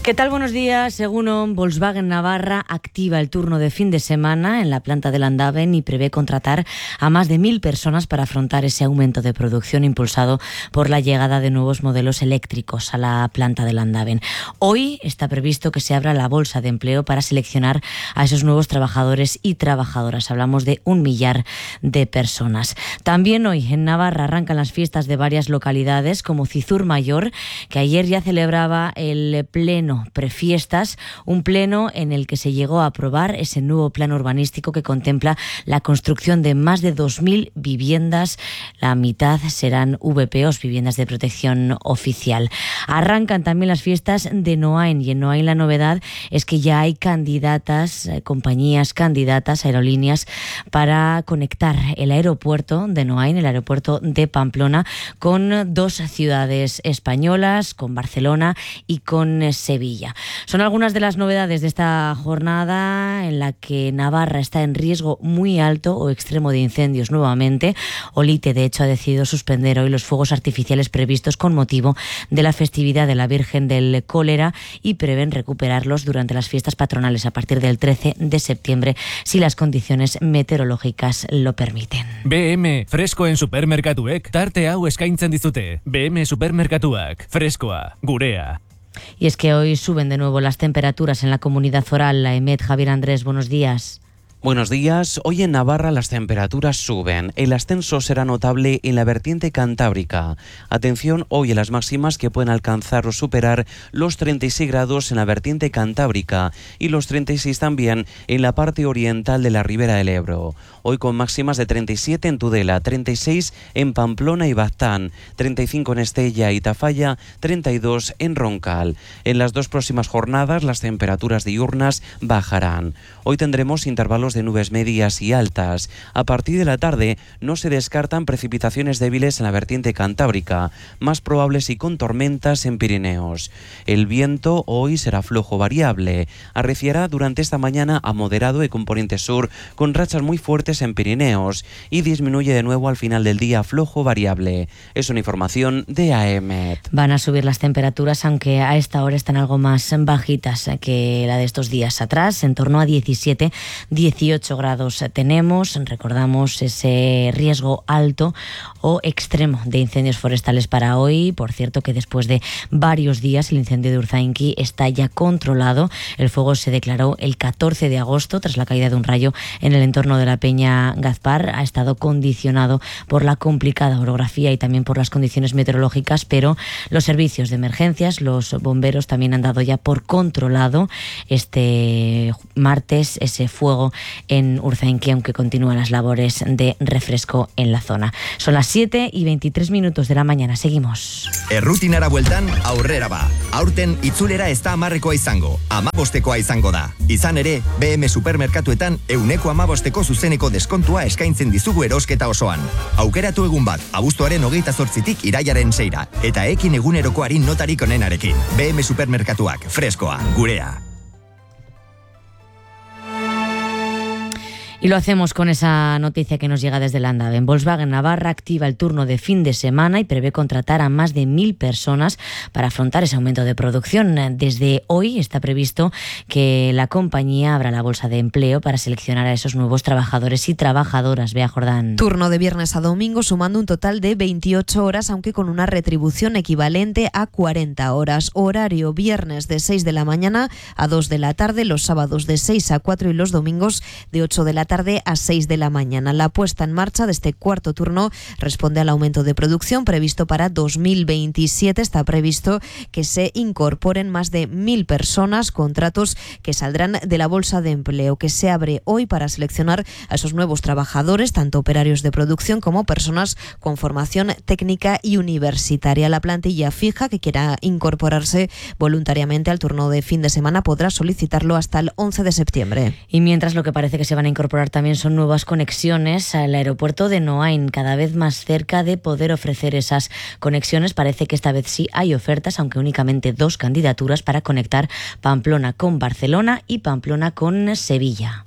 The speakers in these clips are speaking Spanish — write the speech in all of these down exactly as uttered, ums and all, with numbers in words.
¿Qué tal? Buenos días. Según Volkswagen Navarra activa el turno de fin de semana en la planta de Landaven y prevé contratar a más de mil personas para afrontar ese aumento de producción impulsado por la llegada de nuevos modelos eléctricos a la planta de Landaven. Hoy está previsto que se abra la bolsa de empleo para seleccionar a esos nuevos trabajadores y trabajadoras. Hablamos de un millar de personas. También hoy en Navarra arrancan las fiestas de varias localidades como Cizur Mayor, que ayer ya celebraba el pleno prefiestas, un pleno en el que se llegó a aprobar ese nuevo plan urbanístico que contempla la construcción de más de dos mil viviendas. La mitad serán V P Os, viviendas de protección oficial. Arrancan también las fiestas de Noain, y en Noain la novedad es que ya hay candidatas, eh, compañías candidatas, aerolíneas, para conectar el aeropuerto de Noain, el aeropuerto de Pamplona, con dos ciudades españolas, con Barcelona y con Sevilla. Son algunas de las novedades de esta jornada en la que Navarra está en riesgo muy alto o extremo de incendios nuevamente. Olite, de hecho, ha decidido suspender hoy los fuegos artificiales previstos con motivo de la festividad de la Virgen del Cólera y prevén recuperarlos durante las fiestas patronales a partir del trece de septiembre, si las condiciones meteorológicas lo permiten. B M, fresko en supermerkatuek, tarte hau eskaintzen dizute. B M supermerkatuak, freskoa, gurea. Y es que hoy suben de nuevo las temperaturas en la comunidad foral. La EMET, Javier Andrés, buenos días. Buenos días. Hoy en Navarra las temperaturas suben. El ascenso será notable en la vertiente cantábrica. Atención hoy a las máximas que pueden alcanzar o superar los treinta y seis grados en la vertiente cantábrica y los treinta y seis también en la parte oriental de la Ribera del Ebro. Hoy con máximas de treinta y siete en Tudela, treinta y seis en Pamplona y Baztán, treinta y cinco en Estella y Tafalla, treinta y dos en Roncal. En las dos próximas jornadas las temperaturas diurnas bajarán. Hoy tendremos intervalos de nubes medias y altas. A partir de la tarde no se descartan precipitaciones débiles en la vertiente cantábrica, más probables y con tormentas en Pirineos. El viento hoy será flojo variable. Arreciará durante esta mañana a moderado de componente sur, con rachas muy fuertes en Pirineos, y disminuye de nuevo al final del día flojo variable. Es una información de AEMET. Van a subir las temperaturas, aunque a esta hora están algo más bajitas que la de estos días atrás, en torno a diecisiete, dieciocho grados tenemos. Recordamos ese riesgo alto o extremo de incendios forestales para hoy. Por cierto, que después de varios días el incendio de Urzainki está ya controlado. El fuego se declaró el catorce de agosto tras la caída de un rayo en el entorno de la Peña Gazpar. Ha estado condicionado por la complicada orografía y también por las condiciones meteorológicas, pero los servicios de emergencias, los bomberos, también han dado ya por controlado este martes ese fuego en Urzainki, aunque continúan las labores de refresco en la zona. Son las siete y veintitrés minutos de la mañana. Seguimos. Errutinara bueltan aurrera ba. Aurten itzulera ez da hamarrekoa izango, hamabostekoa izango da. Izan ere, B M supermerkatuetan euneko hamabosteko zuzeneko deskontua eskaintzen dizugu erosketa osoan. Aukeratu egun bat, abuztuaren hogeita zortzitik iraiaren seira, eta ekin egunerokoari notarik onenarekin. B M supermerkatuak, freskoa, gurea. Y lo hacemos con esa noticia que nos llega desde Landaven. Volkswagen Navarra activa el turno de fin de semana y prevé contratar a más de mil personas para afrontar ese aumento de producción. Desde hoy está previsto que la compañía abra la bolsa de empleo para seleccionar a esos nuevos trabajadores y trabajadoras. Bea Jordán. Turno de viernes a domingo, sumando un total de veintiocho horas, aunque con una retribución equivalente a cuarenta horas. Horario viernes de seis de la mañana a dos de la tarde, los sábados de seis a cuatro y los domingos de ocho de la tarde a seis de la mañana. La puesta en marcha de este cuarto turno responde al aumento de producción previsto para dos mil veintisiete. Está previsto que se incorporen más de mil personas, contratos que saldrán de la bolsa de empleo que se abre hoy para seleccionar a esos nuevos trabajadores, tanto operarios de producción como personas con formación técnica y universitaria. La plantilla fija que quiera incorporarse voluntariamente al turno de fin de semana podrá solicitarlo hasta el once de septiembre. Y mientras, lo que parece que se van a incorporar también son nuevas conexiones al aeropuerto de Noain, cada vez más cerca de poder ofrecer esas conexiones. Parece que esta vez sí hay ofertas, aunque únicamente dos candidaturas para conectar Pamplona con Barcelona y Pamplona con Sevilla.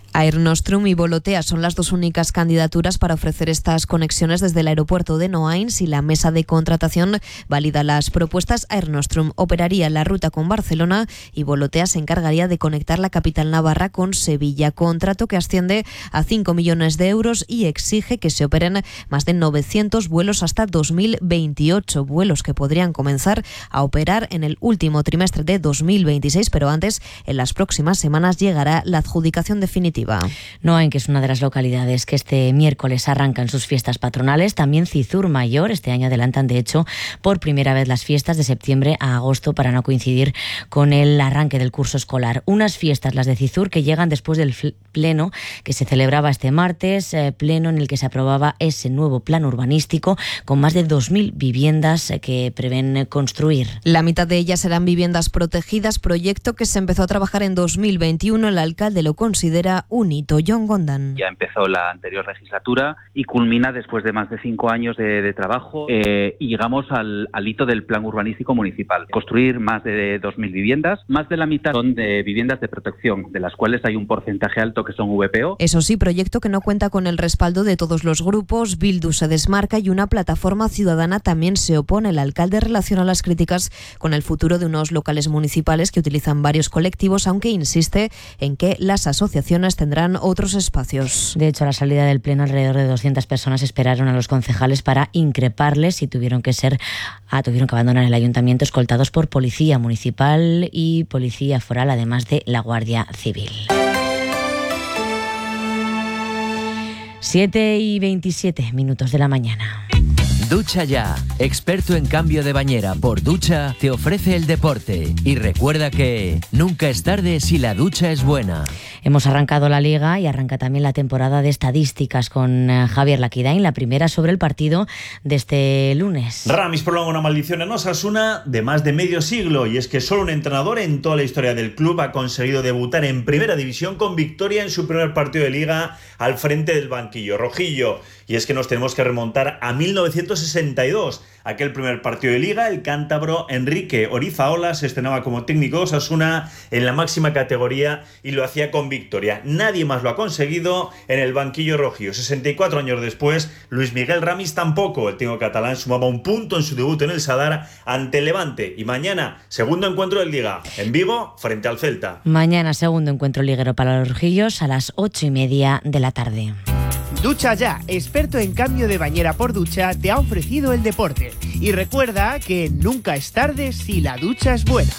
Air Nostrum y Volotea son las dos únicas candidaturas para ofrecer estas conexiones desde el aeropuerto de Noain. Si la mesa de contratación valida las propuestas, Air Nostrum operaría la ruta con Barcelona y Volotea se encargaría de conectar la capital navarra con Sevilla. Contrato que asciende a cinco millones de euros y exige que se operen más de novecientos vuelos hasta dos mil veintiocho, vuelos que podrían comenzar a operar en el último trimestre de dos mil veintiséis, pero antes, en las próximas semanas, llegará la adjudicación definitiva. Noain, que es una de las localidades que este miércoles arrancan sus fiestas patronales, también Cizur Mayor. Este año adelantan, de hecho, por primera vez las fiestas de septiembre a agosto para no coincidir con el arranque del curso escolar. Unas fiestas, las de Cizur, que llegan después del pleno que se celebraba este martes, eh, pleno en el que se aprobaba ese nuevo plan urbanístico con más de dos mil viviendas eh, que prevén construir. La mitad de ellas serán viviendas protegidas, proyecto que se empezó a trabajar en dos mil veintiuno. El alcalde lo considera un hito. John Gondan. Ya empezó la anterior legislatura y culmina después de más de cinco años de, de trabajo eh, y llegamos al, al hito del plan urbanístico municipal. Construir más de dos mil viviendas, más de la mitad son de viviendas de protección, de las cuales hay un porcentaje alto que son V P O. Eso sí, proyecto que no cuenta con el respaldo de todos los grupos. Bildu se desmarca y una plataforma ciudadana también se opone. El alcalde relaciona las críticas con el futuro de unos locales municipales que utilizan varios colectivos, aunque insiste en que las asociaciones tendrán otros espacios. De hecho, a la salida del pleno, alrededor de doscientas personas esperaron a los concejales para increparles y tuvieron que ser ah, tuvieron que abandonar el ayuntamiento escoltados por policía municipal y policía foral, además de la Guardia Civil. siete y veintisiete minutos de la mañana. Ducha Ya, experto en cambio de bañera por ducha, te ofrece el deporte. Y recuerda que nunca es tarde si la ducha es buena. Hemos arrancado la Liga y arranca también la temporada de estadísticas con Javier Laquidain, la primera sobre el partido de este lunes. Ramis prolonga una maldición en Osasuna de más de medio siglo, y es que solo un entrenador en toda la historia del club ha conseguido debutar en primera división con victoria en su primer partido de Liga al frente del banquillo rojillo. Y es que nos tenemos que remontar a mil novecientos sesenta y dos, aquel primer partido de Liga. El cántabro Enrique Orizaola se estrenaba como técnico de Osasuna en la máxima categoría y lo hacía con victoria. Nadie más lo ha conseguido en el banquillo rojillo. sesenta y cuatro años después, Luis Miguel Ramis tampoco. El técnico catalán sumaba un punto en su debut en el Sadar ante el Levante. Y mañana, segundo encuentro de Liga en Vigo frente al Celta. Mañana, segundo encuentro liguero para los rojillos a las ocho y media de la tarde. Ducha Ya, experto en cambio de bañera por ducha, te ha ofrecido el deporte. Y recuerda que nunca es tarde si la ducha es buena.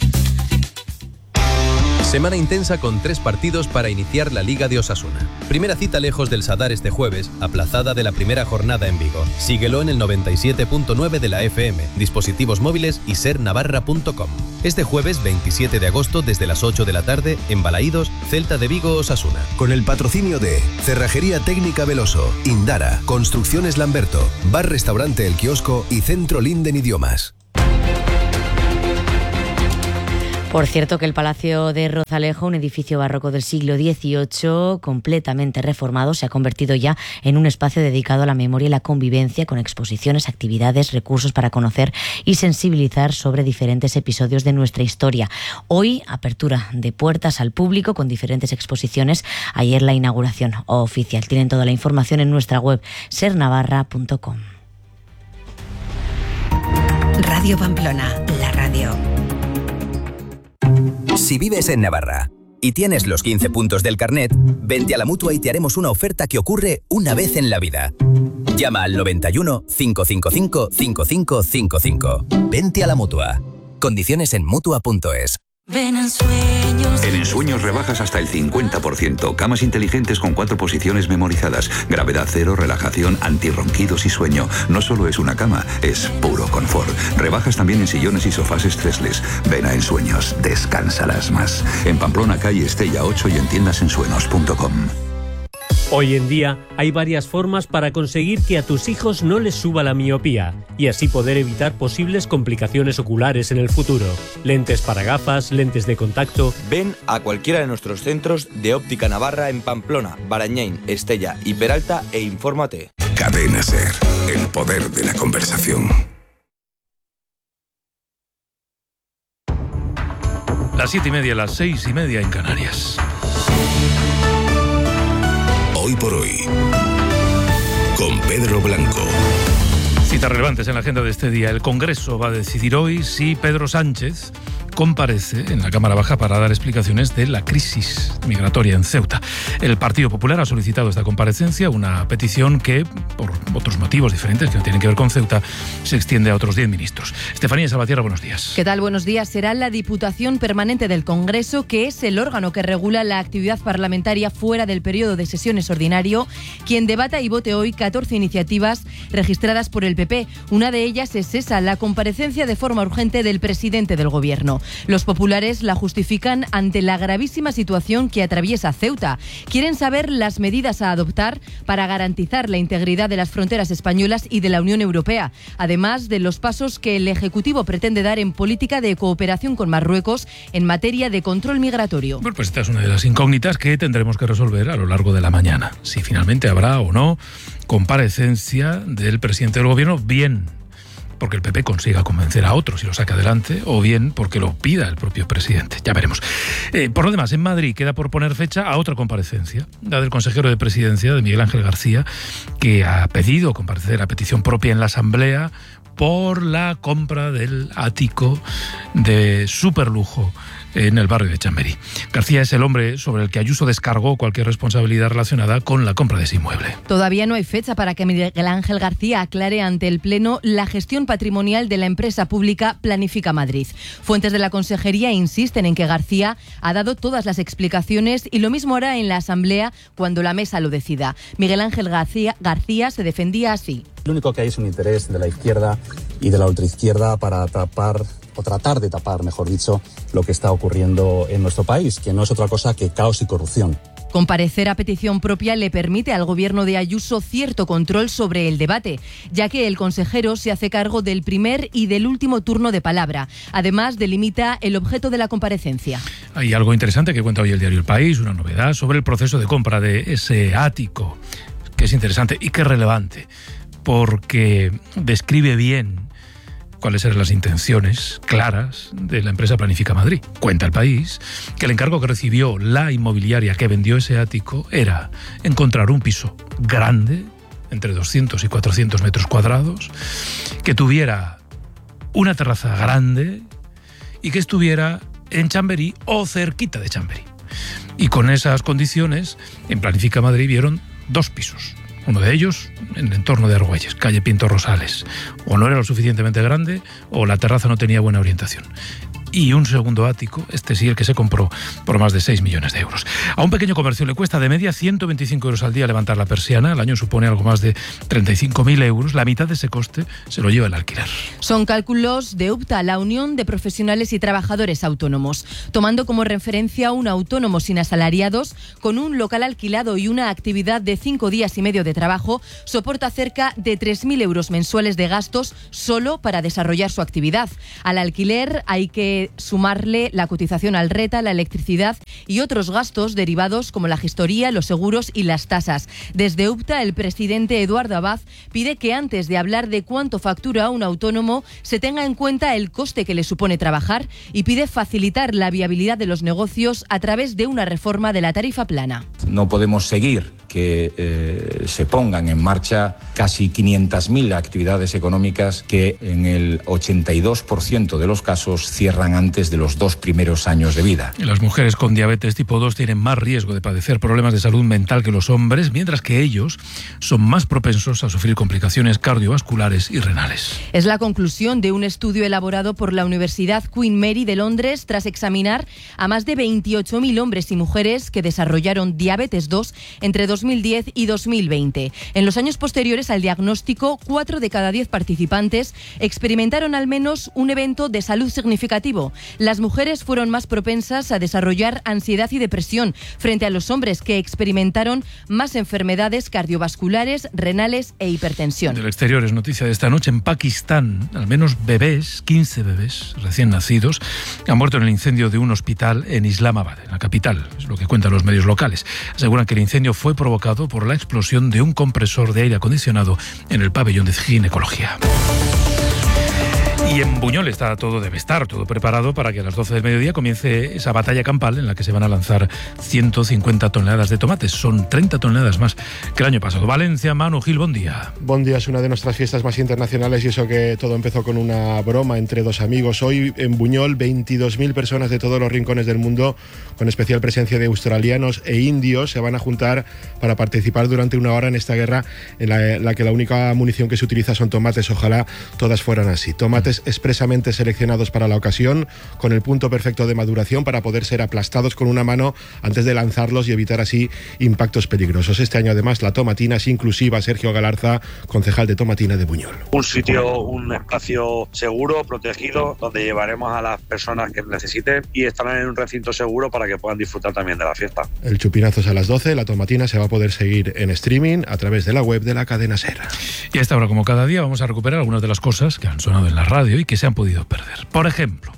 Semana intensa con tres partidos para iniciar la Liga de Osasuna. Primera cita lejos del Sadar este jueves, aplazada de la primera jornada en Vigo. Síguelo en el noventa y siete punto nueve de la F M, dispositivos móviles y ser navarra punto com. Este jueves veintisiete de agosto desde las ocho de la tarde en Balaídos, Celta de Vigo, Osasuna. Con el patrocinio de Cerrajería Técnica Veloso, Indara, Construcciones Lamberto, Bar Restaurante El Kiosco y Centro Linden Idiomas. Por cierto, que el Palacio de Rozalejo, un edificio barroco del siglo dieciocho, completamente reformado, se ha convertido ya en un espacio dedicado a la memoria y la convivencia, con exposiciones, actividades, recursos para conocer y sensibilizar sobre diferentes episodios de nuestra historia. Hoy, apertura de puertas al público con diferentes exposiciones. Ayer, la inauguración oficial. Tienen toda la información en nuestra web ser navarra punto com. Radio Pamplona, la radio. Si vives en Navarra y tienes los quince puntos del carnet, vente a la Mutua y te haremos una oferta que ocurre una vez en la vida. Llama al noventa y uno, cinco cinco cinco, cinco cinco cinco cinco. Vente a la Mutua. Condiciones en mutua punto es. Ven en Sueños. En Ensueños rebajas hasta el cincuenta por ciento. Camas inteligentes con cuatro posiciones memorizadas. Gravedad cero, relajación, antirronquidos y sueño. No solo es una cama, es puro confort. Rebajas también en sillones y sofás estresles. Ven a Ensueños, descansarás más. En Pamplona, calle Estella ocho y en tiendas ensuenos punto com. Hoy en día hay varias formas para conseguir que a tus hijos no les suba la miopía y así poder evitar posibles complicaciones oculares en el futuro. Lentes para gafas, lentes de contacto. Ven a cualquiera de nuestros centros de Óptica Navarra en Pamplona, Barañáin, Estella y Peralta e infórmate. Cadena SER, el poder de la conversación. Las siete y media, las seis y media en Canarias. Hoy por Hoy, con Pedro Blanco. Citas relevantes en la agenda de este día. El Congreso va a decidir hoy si Pedro Sánchez comparece en la Cámara Baja para dar explicaciones de la crisis migratoria en Ceuta. El Partido Popular ha solicitado esta comparecencia, una petición que, por otros motivos diferentes que no tienen que ver con Ceuta, se extiende a otros diez ministros. Estefanía Salvatierra, buenos días. ¿Qué tal? Buenos días. Será la Diputación Permanente del Congreso, que es el órgano que regula la actividad parlamentaria fuera del periodo de sesiones ordinario, quien debata y vote hoy catorce iniciativas registradas por el P P. Una de ellas es esa, la comparecencia de forma urgente del presidente del Gobierno. Los populares la justifican ante la gravísima situación que atraviesa Ceuta. Quieren saber las medidas a adoptar para garantizar la integridad de las fronteras españolas y de la Unión Europea, además de los pasos que el Ejecutivo pretende dar en política de cooperación con Marruecos en materia de control migratorio. Bueno, pues esta es una de las incógnitas que tendremos que resolver a lo largo de la mañana. Si finalmente habrá o no comparecencia del presidente del Gobierno, bien porque el P P consiga convencer a otros y lo saque adelante, o bien porque lo pida el propio presidente. Ya veremos. Eh, por lo demás, en Madrid queda por poner fecha a otra comparecencia, la del consejero de Presidencia, de Miguel Ángel García, que ha pedido comparecer a petición propia en la Asamblea por la compra del ático de superlujo en el barrio de Chamberí. García es el hombre sobre el que Ayuso descargó cualquier responsabilidad relacionada con la compra de ese inmueble. Todavía no hay fecha para que Miguel Ángel García aclare ante el Pleno la gestión patrimonial de la empresa pública Planifica Madrid. Fuentes de la Consejería insisten en que García ha dado todas las explicaciones y lo mismo hará en la Asamblea cuando la mesa lo decida. Miguel Ángel García, García se defendía así. Lo único que hay es un interés de la izquierda y de la ultraizquierda para tapar, o tratar de tapar, mejor dicho, lo que está ocurriendo en nuestro país, que no es otra cosa que caos y corrupción. Comparecer a petición propia le permite al gobierno de Ayuso cierto control sobre el debate, ya que el consejero se hace cargo del primer y del último turno de palabra. Además, delimita el objeto de la comparecencia. Hay algo interesante que cuenta hoy el diario El País, una novedad sobre el proceso de compra de ese ático, que es interesante y que es relevante, porque describe bien cuáles eran las intenciones claras de la empresa Planifica Madrid. Cuenta El País que el encargo que recibió la inmobiliaria que vendió ese ático era encontrar un piso grande, entre doscientos y cuatrocientos metros cuadrados, que tuviera una terraza grande y que estuviera en Chamberí o cerquita de Chamberí. Y con esas condiciones, en Planifica Madrid vieron dos pisos. Uno de ellos en el entorno de Argüelles, calle Pinto Rosales. O no era lo suficientemente grande o la terraza no tenía buena orientación. Y un segundo ático, este sí, el que se compró por más de seis millones de euros. A un pequeño comercio le cuesta de media ciento veinticinco euros al día levantar la persiana. Al año supone algo más de treinta y cinco mil euros. La mitad de ese coste se lo lleva el alquiler. Son cálculos de UPTA, la Unión de Profesionales y Trabajadores Autónomos. Tomando como referencia un autónomo sin asalariados, con un local alquilado y una actividad de cinco días y medio de trabajo, soporta cerca de tres mil euros mensuales de gastos solo para desarrollar su actividad. Al alquiler hay que sumarle la cotización al reta, la electricidad y otros gastos derivados como la gestoría, los seguros y las tasas. Desde UPTA, el presidente Eduardo Abad pide que antes de hablar de cuánto factura un autónomo se tenga en cuenta el coste que le supone trabajar y pide facilitar la viabilidad de los negocios a través de una reforma de la tarifa plana. No podemos seguir que eh, se pongan en marcha casi quinientas mil actividades económicas que en el ochenta y dos por ciento de los casos cierran antes de los dos primeros años de vida. Las mujeres con diabetes tipo dos tienen más riesgo de padecer problemas de salud mental que los hombres, mientras que ellos son más propensos a sufrir complicaciones cardiovasculares y renales. Es la conclusión de un estudio elaborado por la Universidad Queen Mary de Londres tras examinar a más de veintiocho mil hombres y mujeres que desarrollaron diabetes dos entre dos mil diez y dos mil veinte. En los años posteriores al diagnóstico, cuatro de cada diez participantes experimentaron al menos un evento de salud significativo. Las mujeres fueron más propensas a desarrollar ansiedad y depresión frente a los hombres, que experimentaron más enfermedades cardiovasculares, renales e hipertensión. Del exterior es noticia de esta noche. En Pakistán, al menos bebés, quince bebés recién nacidos, han muerto en el incendio de un hospital en Islamabad, en la capital. Es lo que cuentan los medios locales. Aseguran que el incendio fue provocado por la explosión de un compresor de aire acondicionado en el pabellón de ginecología. Y en Buñol está todo, debe estar todo preparado para que a las doce del mediodía comience esa batalla campal en la que se van a lanzar ciento cincuenta toneladas de tomates. Son treinta toneladas más que el año pasado. Valencia, Manu Gil, buen día. Buen día, es una de nuestras fiestas más internacionales y eso que todo empezó con una broma entre dos amigos. Hoy en Buñol, veintidós mil personas de todos los rincones del mundo, con especial presencia de australianos e indios, se van a juntar para participar durante una hora en esta guerra en la, en la que la única munición que se utiliza son tomates. Ojalá todas fueran así. Tomates expresamente seleccionados para la ocasión, con el punto perfecto de maduración para poder ser aplastados con una mano antes de lanzarlos y evitar así impactos peligrosos. Este año además la tomatina es inclusiva. Sergio Galarza, concejal de Tomatina de Buñol. Un sitio, un espacio seguro, protegido, donde llevaremos a las personas que necesiten y estarán en un recinto seguro para que puedan disfrutar también de la fiesta. El chupinazo es a las doce, la tomatina se va a poder seguir en streaming a través de la web de la cadena SER. Y a esta hora, como cada día, vamos a recuperar algunas de las cosas que han sonado en la radio y que se han podido perder. Por ejemplo,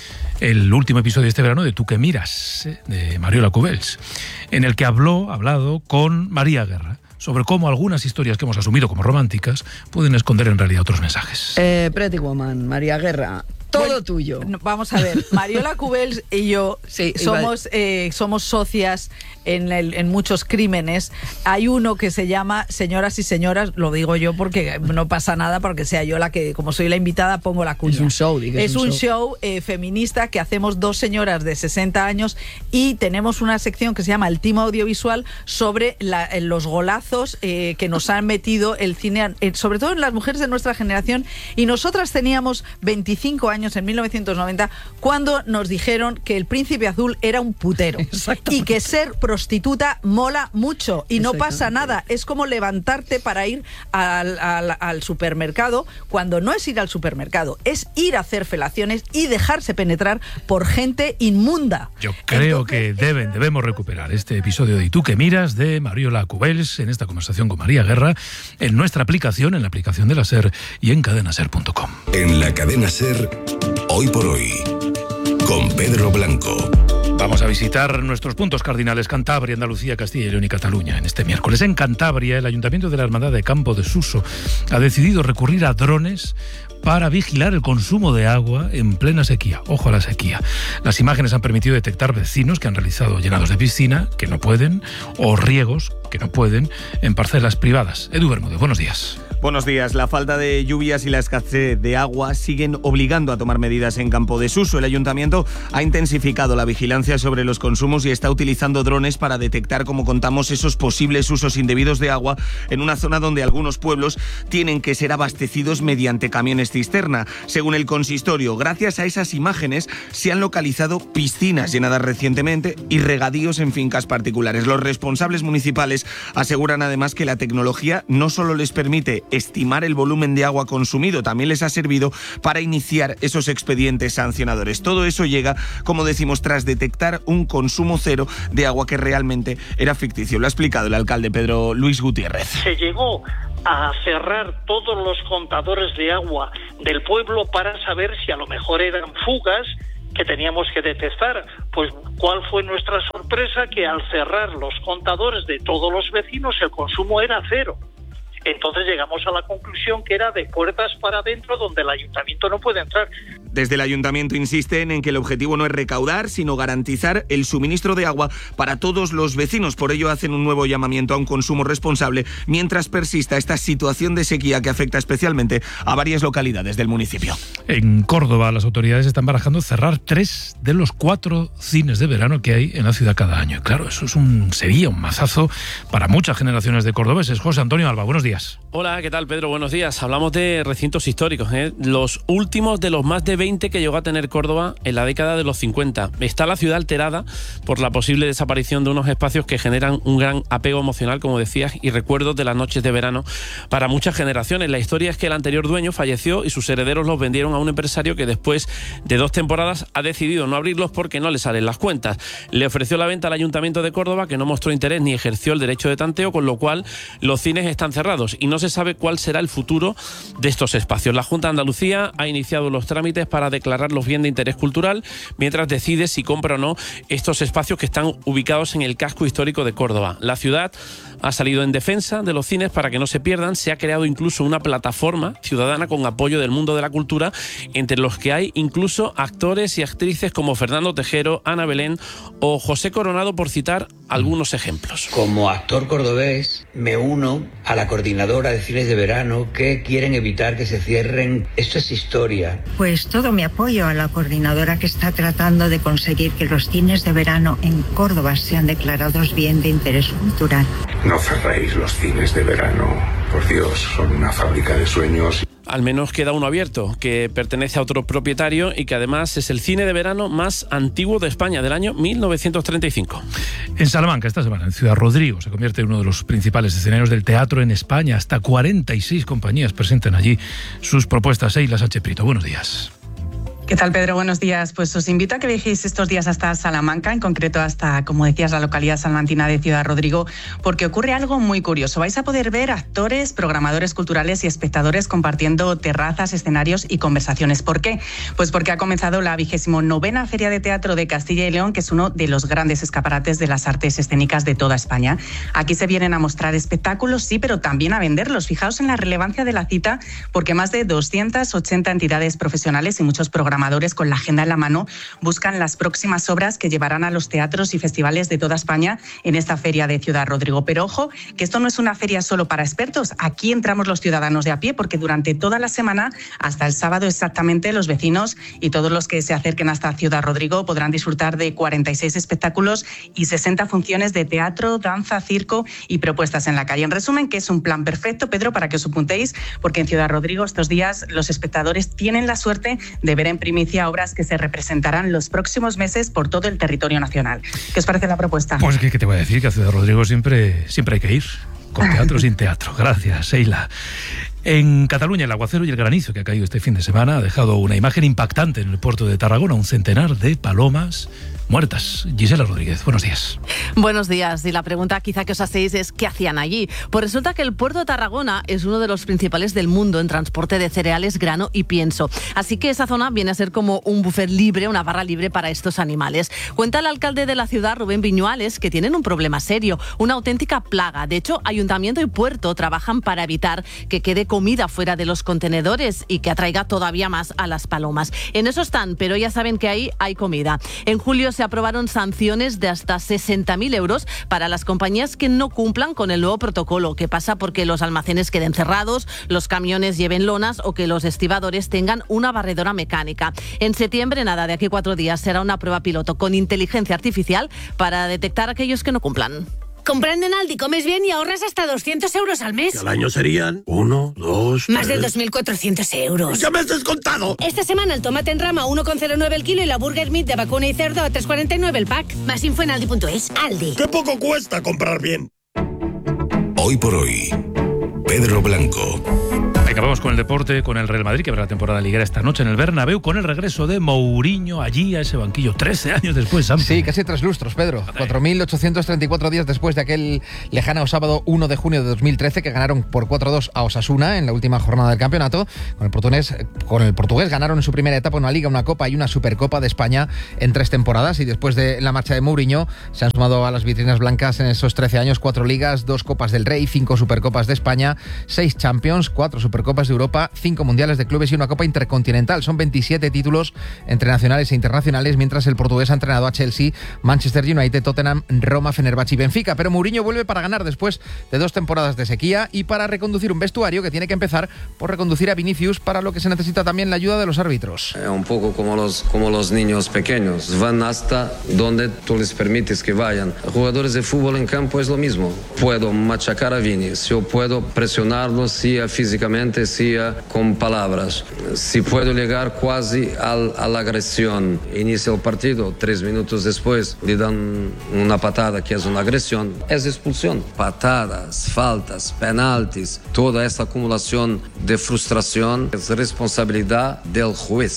el último episodio de este verano de Tú que miras, de Mariola Cubels, en el que habló, hablado con María Guerra sobre cómo algunas historias que hemos asumido como románticas pueden esconder en realidad otros mensajes. Eh, Pretty Woman, María Guerra, todo bueno, tuyo. Vamos a ver, Mariola Cubels y yo sí, somos, eh, somos socias en, el, en muchos crímenes. Hay uno que se llama Señoras y Señoras, lo digo yo porque no pasa nada, porque sea yo la que, como soy la invitada, pongo la cuña. Es un show, diga, Es, es un, un show, show eh, feminista que hacemos dos señoras de sesenta años y tenemos una sección que se llama El Timo Audiovisual sobre la, los golazos eh, que nos han metido el cine, eh, sobre todo en las mujeres de nuestra generación. Y nosotras teníamos veinticinco años en mil novecientos noventa cuando nos dijeron que el Príncipe Azul era un putero y que ser prostituta mola mucho y no pasa nada. Es como levantarte para ir al, al, al supermercado, cuando no es ir al supermercado, es ir a hacer felaciones y dejarse penetrar por gente inmunda. Yo creo Entonces, que deben, debemos recuperar este episodio de Y tú que miras de Mariola Cubels en esta conversación con María Guerra en nuestra aplicación, en la aplicación de la SER y en cadena ser punto com. En la cadena SER, Hoy por Hoy, con Pedro Blanco. Vamos a visitar nuestros puntos cardinales: Cantabria, Andalucía, Castilla y León y Cataluña. En este miércoles en Cantabria, el Ayuntamiento de la Hermandad de Campo de Suso ha decidido recurrir a drones para vigilar el consumo de agua en plena sequía. Ojo a la sequía. Las imágenes han permitido detectar vecinos que han realizado llenados de piscina, que no pueden, o riegos, que no pueden, en parcelas privadas. Edu Bermúdez, buenos días. Buenos días. La falta de lluvias y la escasez de agua siguen obligando a tomar medidas en Campo de Suso. El ayuntamiento ha intensificado la vigilancia sobre los consumos y está utilizando drones para detectar, como contamos, esos posibles usos indebidos de agua en una zona donde algunos pueblos tienen que ser abastecidos mediante camiones cisterna. Según el consistorio, gracias a esas imágenes se han localizado piscinas llenadas recientemente y regadíos en fincas particulares. Los responsables municipales aseguran además que la tecnología no solo les permite estimar el volumen de agua consumido, también les ha servido para iniciar esos expedientes sancionadores. Todo eso llega, como decimos, tras detectar un consumo cero de agua que realmente era ficticio. Lo ha explicado el alcalde Pedro Luis Gutiérrez. Se llegó a cerrar todos los contadores de agua del pueblo para saber si a lo mejor eran fugas que teníamos que detectar. Pues ¿cuál fue nuestra sorpresa? Que al cerrar los contadores de todos los vecinos el consumo era cero. Entonces llegamos a la conclusión que era de puertas para adentro, donde el ayuntamiento no puede entrar. Desde el ayuntamiento insisten en que el objetivo no es recaudar, sino garantizar el suministro de agua para todos los vecinos. Por ello hacen un nuevo llamamiento a un consumo responsable mientras persista esta situación de sequía que afecta especialmente a varias localidades del municipio. En Córdoba, las autoridades están barajando cerrar tres de los cuatro cines de verano que hay en la ciudad cada año. Claro, eso es un sería un mazazo para muchas generaciones de cordobeses. José Antonio Alba, buenos días. Hola, ¿qué tal, Pedro? Buenos días. Hablamos de recintos históricos, ¿eh? Los últimos de los más de veinte que llegó a tener Córdoba en la década de los cincuenta. Está la ciudad alterada por la posible desaparición de unos espacios que generan un gran apego emocional, como decías, y recuerdos de las noches de verano para muchas generaciones. La historia es que el anterior dueño falleció y sus herederos los vendieron a un empresario que después de dos temporadas ha decidido no abrirlos porque no le salen las cuentas. Le ofreció la venta al Ayuntamiento de Córdoba, que no mostró interés ni ejerció el derecho de tanteo, con lo cual los cines están cerrados y no se sabe cuál será el futuro de estos espacios. La Junta de Andalucía ha iniciado los trámites para para declararlos bien de interés cultural, mientras decide si compra o no estos espacios que están ubicados en el casco histórico de Córdoba. La ciudad ha salido en defensa de los cines para que no se pierdan. Se ha creado incluso una plataforma ciudadana con apoyo del mundo de la cultura, entre los que hay incluso actores y actrices como Fernando Tejero, Ana Belén o José Coronado, por citar algunos ejemplos. Como actor cordobés me uno a la coordinadora de cines de verano que quieren evitar que se cierren. Esto es historia. Pues todo mi apoyo a la coordinadora que está tratando de conseguir que los cines de verano en Córdoba sean declarados bien de interés cultural. No cerréis los cines de verano, por Dios, son una fábrica de sueños. Al menos queda uno abierto, que pertenece a otro propietario y que además es el cine de verano más antiguo de España, del año mil novecientos treinta y cinco. En Salamanca, esta semana, en Ciudad Rodrigo, se convierte en uno de los principales escenarios del teatro en España. Hasta cuarenta y seis compañías presentan allí sus propuestas. Eila Sánchez Prieto, buenos días. ¿Qué tal, Pedro? Buenos días. Pues os invito a que viajéis estos días hasta Salamanca, en concreto hasta, como decías, la localidad salmantina de Ciudad Rodrigo, porque ocurre algo muy curioso. Vais a poder ver actores, programadores culturales y espectadores compartiendo terrazas, escenarios y conversaciones. ¿Por qué? Pues porque ha comenzado la vigésimo novena Feria de Teatro de Castilla y León, que es uno de los grandes escaparates de las artes escénicas de toda España. Aquí se vienen a mostrar espectáculos, sí, pero también a venderlos. Fijaos en la relevancia de la cita, porque más de doscientas ochenta entidades profesionales y muchos programadores con la agenda en la mano buscan las próximas obras que llevarán a los teatros y festivales de toda España en esta feria de Ciudad Rodrigo. Pero ojo, que esto no es una feria solo para expertos. Aquí entramos los ciudadanos de a pie, porque durante toda la semana, hasta el sábado exactamente, los vecinos y todos los que se acerquen hasta Ciudad Rodrigo podrán disfrutar de cuarenta y seis espectáculos y sesenta funciones de teatro, danza, circo y propuestas en la calle. En resumen, que es un plan perfecto, Pedro, para que os apuntéis, porque en Ciudad Rodrigo estos días los espectadores tienen la suerte de ver en primicia obras que se representarán los próximos meses por todo el territorio nacional. ¿Qué os parece la propuesta? Pues que, que te voy a decir que a Ciudad Rodrigo siempre, siempre hay que ir, con teatro sin teatro. Gracias, Eila. En Cataluña, el aguacero y el granizo que ha caído este fin de semana ha dejado una imagen impactante en el puerto de Tarragona, un centenar de palomas muertas. Gisela Rodríguez, buenos días. Buenos días. Y la pregunta quizá que os hacéis es ¿qué hacían allí? Pues resulta que el puerto de Tarragona es uno de los principales del mundo en transporte de cereales, grano y pienso. Así que esa zona viene a ser como un buffet libre, una barra libre para estos animales. Cuenta el alcalde de la ciudad, Rubén Viñuales, que tienen un problema serio, una auténtica plaga. De hecho, ayuntamiento y puerto trabajan para evitar que quede comida fuera de los contenedores y que atraiga todavía más a las palomas. En eso están, pero ya saben que ahí hay comida. En julio se aprobaron sanciones de hasta sesenta mil euros para las compañías que no cumplan con el nuevo protocolo, que pasa porque los almacenes queden cerrados, los camiones lleven lonas o que los estibadores tengan una barredora mecánica. En septiembre, nada, de aquí a cuatro días, será una prueba piloto con inteligencia artificial para detectar a aquellos que no cumplan. Comprando en Aldi comes bien y ahorras hasta doscientos euros al mes. Y al año serían uno, dos, Más tres... de dos mil cuatrocientos euros. ¡Ya me has descontado! Esta semana el tomate en rama uno coma cero nueve el kilo y la burger meat de vacuna y cerdo a tres coma cuarenta y nueve el pack. Más info en aldi punto es. Aldi. ¡Qué poco cuesta comprar bien! Hoy por hoy, Pedro Blanco. Acabamos con el deporte, con el Real Madrid, que verá la temporada liguera esta noche en el Bernabéu, con el regreso de Mourinho allí a ese banquillo, trece años después, Sam. Sí, casi tres lustros, Pedro. cuatro mil ochocientos treinta y cuatro días después de aquel lejano sábado uno de junio de dos mil trece, que ganaron por cuatro a dos a Osasuna en la última jornada del campeonato. Con el portugués, con el portugués ganaron en su primera etapa una Liga, una Copa y una Supercopa de España en tres temporadas. Y después de la marcha de Mourinho, se han sumado a las vitrinas blancas en esos trece años cuatro Ligas, dos Copas del Rey, cinco Supercopas de España, seis Champions, cuatro Supercopas de Europa, cinco Mundiales de Clubes y una Copa Intercontinental. Son veintisiete títulos entre nacionales e internacionales, mientras el portugués ha entrenado a Chelsea, Manchester United, Tottenham, Roma, Fenerbahce y Benfica. Pero Mourinho vuelve para ganar después de dos temporadas de sequía y para reconducir un vestuario que tiene que empezar por reconducir a Vinicius, para lo que se necesita también la ayuda de los árbitros. Es un poco como los, como los niños pequeños, van hasta donde tú les permites que vayan. Jugadores de fútbol en campo es lo mismo. Puedo machacar a Vini, yo puedo presionarlo, sea físicamente, sea con palabras. Si puedo llegar casi al, a la agresión, inicia el partido, tres minutos después le dan una patada que es una agresión, es expulsión. Patadas, faltas, penaltis, toda esta acumulación de frustración es responsabilidad del juez.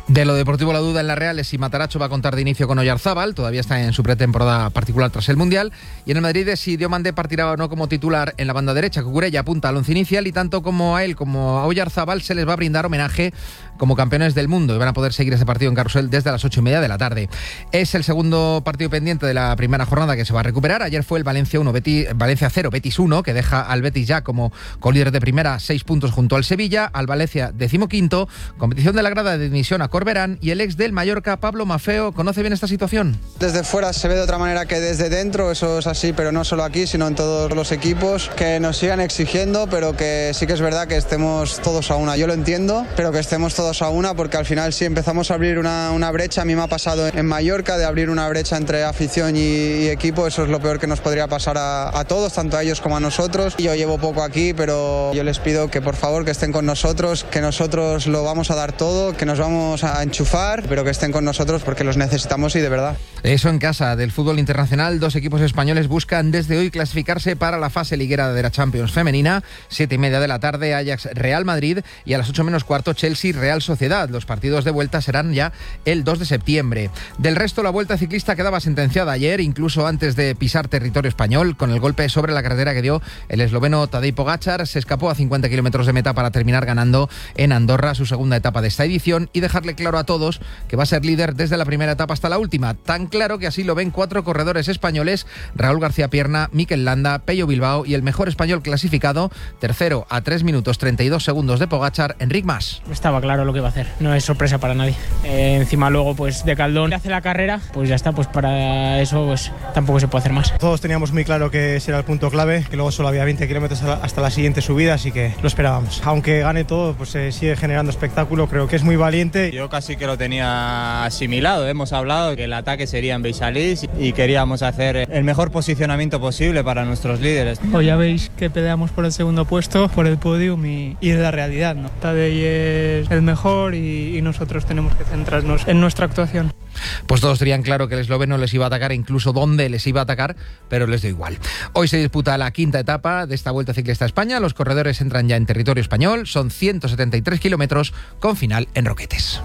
De lo deportivo la duda en la Real es si Matarazzo va a contar de inicio con Oyarzábal, todavía está en su pretemporada particular tras el Mundial, y en el Madrid es si Diomandé partirá o no como titular en la banda derecha. Cucurella apunta al once inicial y tanto como a él como a Oyarzábal se les va a brindar homenaje como campeones del mundo y van a poder seguir ese partido en Carrusel desde las ocho y media de la tarde. Es el segundo partido pendiente de la primera jornada que se va a recuperar. Ayer fue el Valencia uno, Betis, Valencia cero, Betis uno, que deja al Betis ya como colíder de primera, seis puntos junto al Sevilla, al Valencia decimoquinto, competición de la grada de dimisión a Corberán, y el ex del Mallorca, Pablo Maffeo, ¿conoce bien esta situación? Desde fuera se ve de otra manera que desde dentro, eso es así, pero no solo aquí, sino en todos los equipos, que nos sigan exigiendo, pero que sí que es verdad que estemos todos a una. Yo lo entiendo, pero que estemos todos a una, porque al final si empezamos a abrir una, una brecha, a mí me ha pasado en Mallorca, de abrir una brecha entre afición y, y equipo, eso es lo peor que nos podría pasar a, a todos, tanto a ellos como a nosotros. Yo llevo poco aquí, pero yo les pido que por favor que estén con nosotros, que nosotros lo vamos a dar todo, que nos vamos a enchufar, pero que estén con nosotros porque los necesitamos y de verdad. Eso en casa del fútbol internacional, dos equipos españoles buscan desde hoy clasificarse para la fase liguera de la Champions femenina, siete y media de la tarde Ajax Real Madrid y a las ocho menos cuarto Chelsea Real Sociedad. Los partidos de vuelta serán ya el dos de septiembre. Del resto, la Vuelta Ciclista quedaba sentenciada ayer, incluso antes de pisar territorio español, con el golpe sobre la carretera que dio el esloveno Tadej Pogačar. Se escapó a cincuenta kilómetros de meta para terminar ganando en Andorra su segunda etapa de esta edición y dejarle claro a todos que va a ser líder desde la primera etapa hasta la última. Tan claro que así lo ven cuatro corredores españoles: Raúl García Pierna, Mikel Landa, Pello Bilbao y el mejor español clasificado, tercero a tres minutos treinta y dos segundos de Pogačar, Enric Mas. Estaba claro lo que iba a hacer, no es sorpresa para nadie. Eh, encima luego pues de Caldón hace la carrera, pues ya está, pues para eso pues tampoco se puede hacer más. Todos teníamos muy claro que ese era el punto clave, que luego solo había veinte kilómetros hasta la siguiente subida, así que lo esperábamos. Aunque gane todo, pues se sigue generando espectáculo, creo que es muy valiente. Yo casi que lo tenía asimilado, hemos hablado que el ataque sería en Beisalís y queríamos hacer el mejor posicionamiento posible para nuestros líderes. Hoy ya veis que peleamos por el segundo puesto, por el podium y, y es la realidad, ¿no? Tadej es el mejor y, y nosotros tenemos que centrarnos en nuestra actuación. Pues todos tenían claro que el esloveno les iba a atacar, incluso dónde les iba a atacar, pero les dio igual. Hoy se disputa la quinta etapa de esta Vuelta Ciclista a España. Los corredores entran ya en territorio español, son ciento setenta y tres kilómetros con final en Roquetes.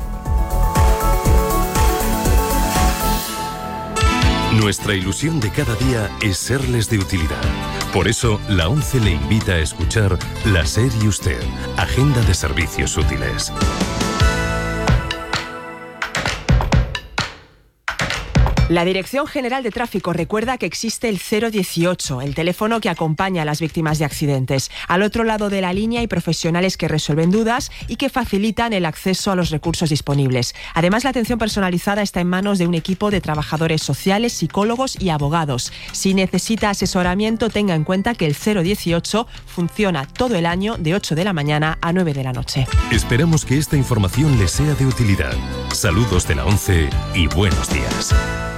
Nuestra ilusión de cada día es serles de utilidad. Por eso, la ONCE le invita a escuchar La SER y Usted, Agenda de Servicios Útiles. La Dirección General de Tráfico recuerda que existe el cero dieciocho, el teléfono que acompaña a las víctimas de accidentes. Al otro lado de la línea hay profesionales que resuelven dudas y que facilitan el acceso a los recursos disponibles. Además, la atención personalizada está en manos de un equipo de trabajadores sociales, psicólogos y abogados. Si necesita asesoramiento, tenga en cuenta que el cero dieciocho funciona todo el año de ocho de la mañana a nueve de la noche. Esperamos que esta información les sea de utilidad. Saludos de la ONCE y buenos días.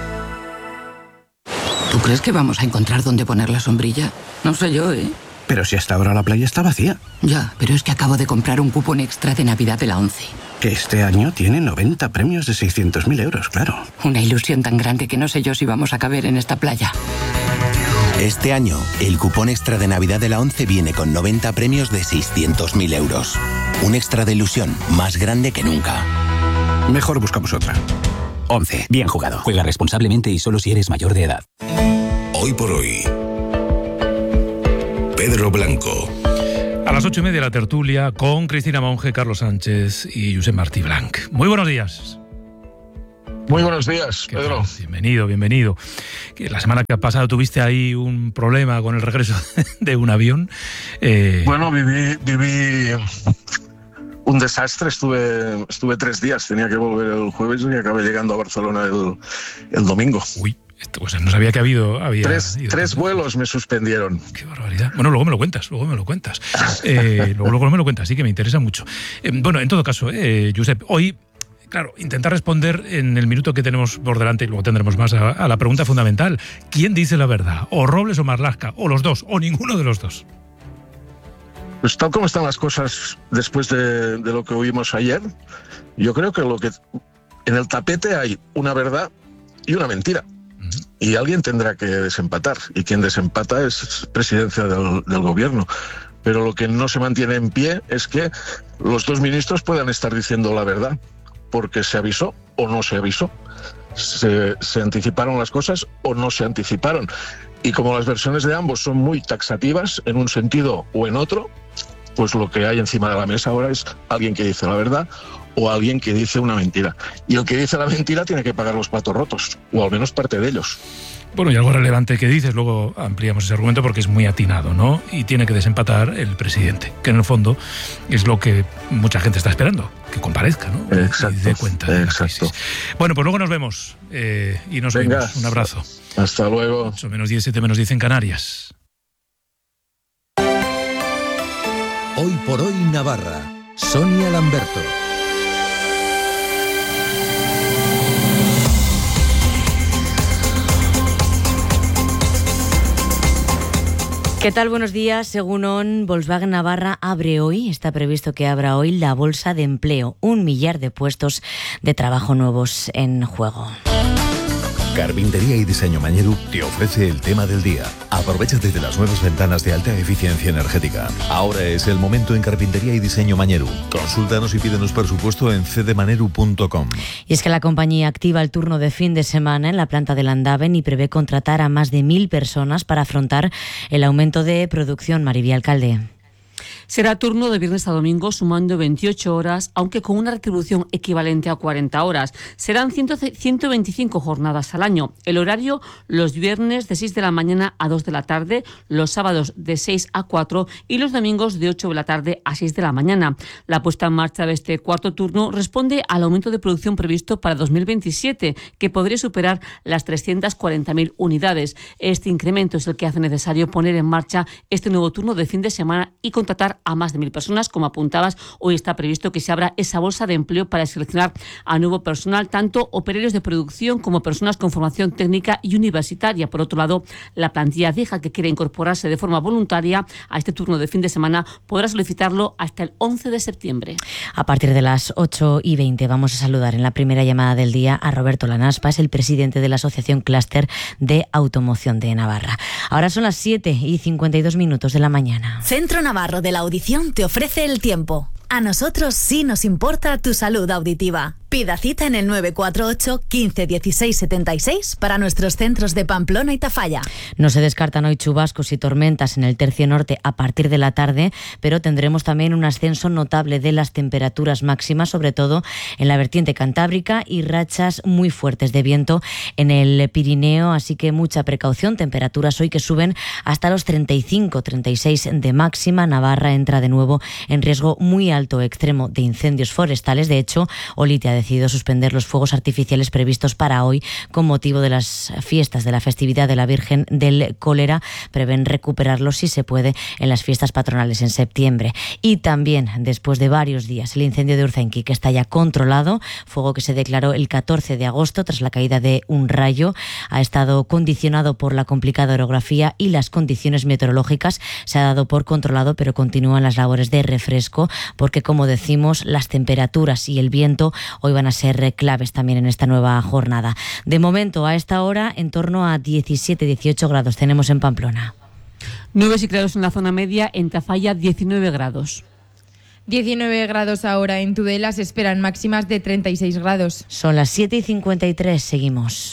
¿Tú crees que vamos a encontrar dónde poner la sombrilla? No sé yo, ¿eh? Pero si hasta ahora la playa está vacía. Ya, pero es que acabo de comprar un cupón extra de Navidad de la ONCE. Que este año tiene noventa premios de seiscientos mil euros, claro. Una ilusión tan grande que no sé yo si vamos a caber en esta playa. Este año, el cupón extra de Navidad de la ONCE viene con noventa premios de seiscientos mil euros. Un extra de ilusión más grande que nunca. Mejor buscamos otra. ONCE. Bien jugado. Juega responsablemente y solo si eres mayor de edad. Hoy por hoy, Pedro Blanco. A las ocho y media la tertulia con Cristina Monge, Carlos Sánchez y Josep Martí Blanc. Muy buenos días. Muy buenos días, Qué Pedro. Tal? Bienvenido, bienvenido. La semana que ha pasado tuviste ahí un problema con el regreso de un avión. Eh... Bueno, viví... viví... un desastre, estuve estuve tres días, tenía que volver el jueves y acabé llegando a Barcelona el, el domingo. Uy, esto, pues no sabía que ha habido... Había tres tres vuelos me suspendieron. Qué barbaridad. Bueno, luego me lo cuentas, luego me lo cuentas. Eh, luego, luego me lo cuentas, sí que me interesa mucho. Eh, bueno, en todo caso, eh, Josep, hoy... Claro, intentar responder en el minuto que tenemos por delante, y luego tendremos más, a, a la pregunta fundamental. ¿Quién dice la verdad? ¿O Robles o Marlaska? ¿O los dos? ¿O ninguno de los dos? Pues tal como están las cosas después de, de lo que oímos ayer, yo creo que lo que en el tapete hay una verdad y una mentira. Uh-huh. Y alguien tendrá que desempatar. Y quien desempata es presidencia del, del gobierno. Pero lo que no se mantiene en pie es que los dos ministros puedan estar diciendo la verdad. porque se avisó o no se avisó. Se, se anticiparon las cosas o no se anticiparon. Y como las versiones de ambos son muy taxativas en un sentido o en otro, pues lo que hay encima de la mesa ahora es alguien que dice la verdad o alguien que dice una mentira. Y el que dice la mentira tiene que pagar los platos rotos, o al menos parte de ellos. Bueno, y algo relevante que dices, luego ampliamos ese argumento porque es muy atinado, ¿no? Y tiene que desempatar el presidente, que en el fondo es lo que mucha gente está esperando, que comparezca, ¿no? Exacto, y dé cuenta de exacto. la crisis. Bueno, pues luego nos vemos eh, y nos Venga, vemos. Un abrazo. Hasta luego. ocho menos diez, siete menos diez en Canarias. Hoy por hoy Navarra. Sonia Lamberto. ¿Qué tal? Buenos días. Según O N, Volkswagen Navarra abre hoy, está previsto que abra hoy la bolsa de empleo. Un millar de puestos de trabajo nuevos en juego. Carpintería y Diseño Mañeru te ofrece el tema del día. Aprovecha desde las nuevas ventanas de alta eficiencia energética. Ahora es el momento en Carpintería y Diseño Mañeru. Consúltanos y pídenos presupuesto en c d maneru punto com. Y es que la compañía activa el turno de fin de semana en la planta de Landaven y prevé contratar a más de mil personas para afrontar el aumento de producción. Maribí Alcalde. Será turno de viernes a domingo sumando veintiocho horas, aunque con una retribución equivalente a cuarenta horas. Serán ciento veinticinco jornadas al año. El horario los viernes de seis de la mañana a dos de la tarde, los sábados de seis a cuatro y los domingos de ocho de la tarde a seis de la mañana. La puesta en marcha de este cuarto turno responde al aumento de producción previsto para dos mil veintisiete, que podría superar las trescientas cuarenta mil unidades. Este incremento es el que hace necesario poner en marcha este nuevo turno de fin de semana y contratar a más de mil personas. Como apuntabas, hoy está previsto que se abra esa bolsa de empleo para seleccionar a nuevo personal, tanto operarios de producción como personas con formación técnica y universitaria. Por otro lado, la plantilla vieja que quiera incorporarse de forma voluntaria a este turno de fin de semana podrá solicitarlo hasta el once de septiembre. A partir de las ocho y veinte vamos a saludar en la primera llamada del día a Roberto Lanaspa, es el presidente de la Asociación Clúster de Automoción de Navarra. Ahora son las siete y cincuenta y dos minutos de la mañana. Centro Navarro de la Audición te ofrece el tiempo. A nosotros sí nos importa tu salud auditiva. Pida cita en el nueve cuatro ocho, quince, dieciséis, setenta y seis para nuestros centros de Pamplona y Tafalla. No se descartan hoy chubascos y tormentas en el tercio norte a partir de la tarde, pero tendremos también un ascenso notable de las temperaturas máximas, sobre todo en la vertiente cantábrica, y rachas muy fuertes de viento en el Pirineo, así que mucha precaución. Temperaturas hoy que suben hasta los treinta y cinco, treinta y seis de máxima. Navarra entra de nuevo en riesgo muy alto extremo de incendios forestales. De hecho, Olite ha decidido suspender los fuegos artificiales previstos para hoy con motivo de las fiestas de la festividad de la Virgen del Cólera. Prevén recuperarlos, si se puede, en las fiestas patronales en septiembre. Y también, después de varios días, el incendio de Urzainqui, que está ya controlado, fuego que se declaró el catorce de agosto tras la caída de un rayo, ha estado condicionado por la complicada orografía y las condiciones meteorológicas. Se ha dado por controlado, pero continúan las labores de refresco, porque, como decimos, las temperaturas y el viento hoy van a ser claves también en esta nueva jornada. De momento, a esta hora, en torno a diecisiete, dieciocho grados tenemos en Pamplona. nueve grados en la zona media, en Tafalla diecinueve grados. diecinueve grados ahora en Tudela, se esperan máximas de treinta y seis grados. Son las siete y cincuenta y tres, seguimos.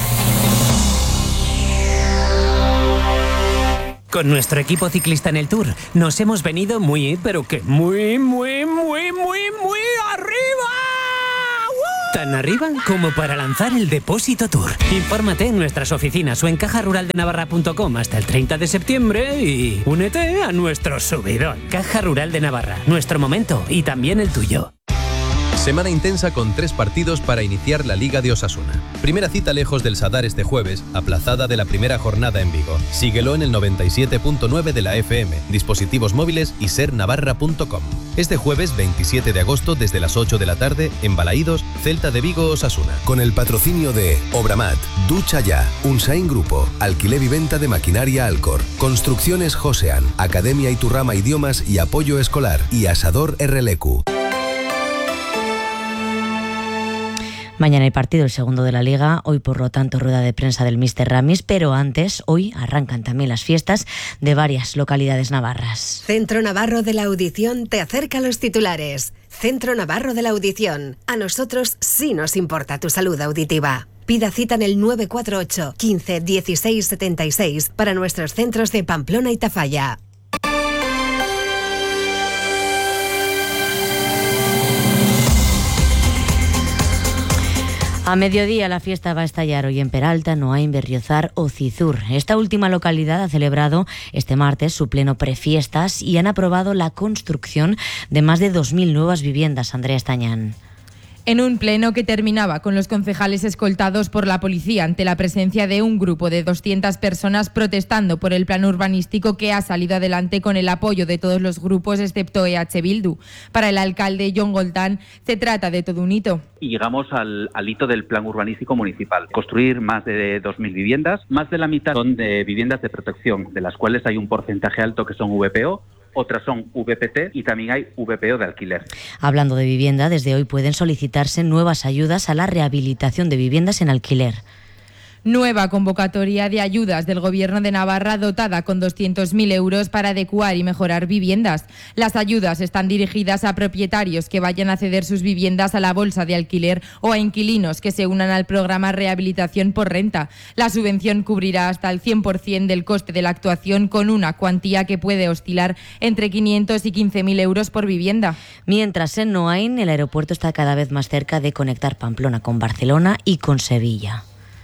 Con nuestro equipo ciclista en el Tour nos hemos venido muy, pero que muy, muy, muy, muy, muy arriba. ¡Uh! Tan arriba como para lanzar el Depósito Tour. Infórmate en nuestras oficinas o en caja rural de navarra punto com hasta el treinta de septiembre y únete a nuestro subidón. Caja Rural de Navarra, nuestro momento y también el tuyo. Semana intensa con tres partidos para iniciar la Liga de Osasuna. Primera cita lejos del Sadar este jueves, aplazada de la primera jornada en Vigo. Síguelo en el noventa y siete punto nueve de la F M, dispositivos móviles y ser navarra punto com. Este jueves veintisiete de agosto desde las ocho de la tarde en Balaídos, Celta de Vigo, Osasuna. Con el patrocinio de Obramat, Ducha Ya, Unsain Grupo, Alquiler y Venta de Maquinaria Alcor, Construcciones Josean, Academia Iturrama Idiomas y Apoyo Escolar y Asador R L Q. Mañana hay partido, el segundo de la Liga, hoy por lo tanto rueda de prensa del míster Ramis, pero antes, hoy arrancan también las fiestas de varias localidades navarras. Centro Navarro de la Audición te acerca a los titulares. Centro Navarro de la Audición. A nosotros sí nos importa tu salud auditiva. Pida cita en el nueve cuatro ocho, quince, dieciséis setenta y seis para nuestros centros de Pamplona y Tafalla. A mediodía la fiesta va a estallar hoy en Peralta, Noain, Berriozar o Cizur. Esta última localidad ha celebrado este martes su pleno prefiestas y han aprobado la construcción de más de dos mil nuevas viviendas. Andrea Estañán. En un pleno que terminaba con los concejales escoltados por la policía ante la presencia de un grupo de doscientas personas protestando por el plan urbanístico que ha salido adelante con el apoyo de todos los grupos excepto E H Bildu. Para el alcalde Jon Goltán se trata de todo un hito. Y llegamos al, al hito del plan urbanístico municipal. Construir más de dos mil viviendas, más de la mitad son de viviendas de protección, de las cuales hay un porcentaje alto que son V P O, otras son V P T y también hay V P O de alquiler. Hablando de vivienda, desde hoy pueden solicitarse nuevas ayudas a la rehabilitación de viviendas en alquiler. Nueva convocatoria de ayudas del Gobierno de Navarra dotada con doscientos mil euros para adecuar y mejorar viviendas. Las ayudas están dirigidas a propietarios que vayan a ceder sus viviendas a la bolsa de alquiler o a inquilinos que se unan al programa Rehabilitación por Renta. La subvención cubrirá hasta el cien por ciento del coste de la actuación con una cuantía que puede oscilar entre quinientos y quince mil euros por vivienda. Mientras en Noain el aeropuerto está cada vez más cerca de conectar Pamplona con Barcelona y con Sevilla.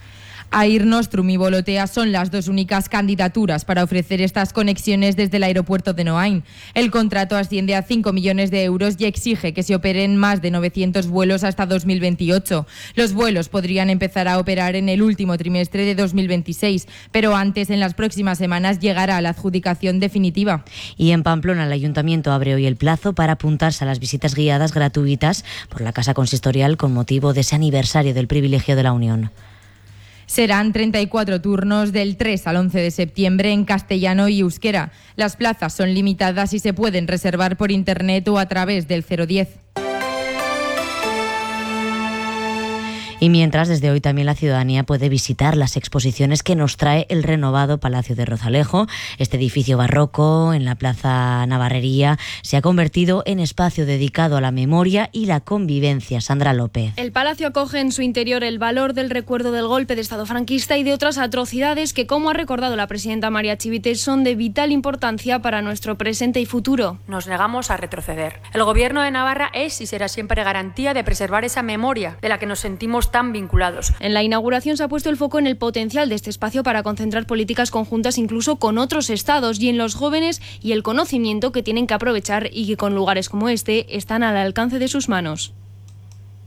Air Nostrum y Volotea son las dos únicas candidaturas para ofrecer estas conexiones desde el aeropuerto de Noain. El contrato asciende a cinco millones de euros y exige que se operen más de novecientos vuelos hasta dos mil veintiocho. Los vuelos podrían empezar a operar en el último trimestre de dos mil veintiséis, pero antes, en las próximas semanas, llegará la adjudicación definitiva. Y en Pamplona el Ayuntamiento abre hoy el plazo para apuntarse a las visitas guiadas gratuitas por la Casa Consistorial con motivo de ese aniversario del privilegio de la Unión. Serán treinta y cuatro turnos del tres al once de septiembre en castellano y euskera. Las plazas son limitadas y se pueden reservar por internet o a través del cero diez. Y mientras, desde hoy también la ciudadanía puede visitar las exposiciones que nos trae el renovado Palacio de Rozalejo. Este edificio barroco en la Plaza Navarrería se ha convertido en espacio dedicado a la memoria y la convivencia. Sandra López. El palacio acoge en su interior el valor del recuerdo del golpe de Estado franquista y de otras atrocidades que, como ha recordado la presidenta María Chivite, son de vital importancia para nuestro presente y futuro. Nos negamos a retroceder. El Gobierno de Navarra es y será siempre garantía de preservar esa memoria de la que nos sentimos tan vinculados. En la inauguración se ha puesto el foco en el potencial de este espacio para concentrar políticas conjuntas incluso con otros estados y en los jóvenes y el conocimiento que tienen que aprovechar y que con lugares como este están al alcance de sus manos.